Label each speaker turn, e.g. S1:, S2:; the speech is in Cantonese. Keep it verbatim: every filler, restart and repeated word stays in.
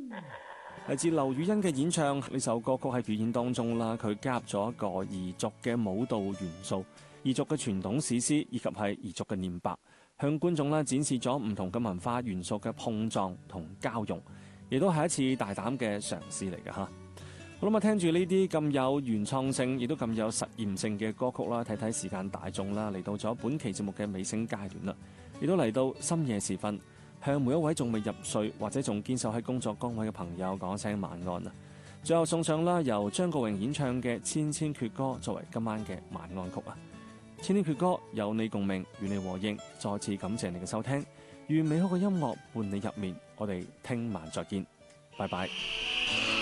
S1: 嚟自劉雨欣嘅演唱，呢首歌曲喺表演當中啦，佢加入咗一個彝族嘅舞蹈元素、彝族嘅傳統史詩以及係彝族嘅念白，向觀眾啦展示咗唔同嘅文化元素嘅碰撞同交融，亦都係一次大膽嘅嘗試嚟嘅嚇。好啦，咁聽住呢啲咁有原創性，亦都咁有實驗性嘅歌曲啦，睇睇時間大眾啦，嚟到咗本期節目嘅尾聲階段啦，亦都嚟到深夜時分。向每一位仲未入睡或者仲堅守喺工作崗位嘅朋友講聲晚安啊！最後送上啦，由張國榮演唱嘅《千千闕歌》作為今晚嘅晚安曲啊！千千闕歌有你共鳴，與你和應，再次感謝你嘅收聽，願美好嘅音樂伴你入眠，我哋聽晚再見，拜拜。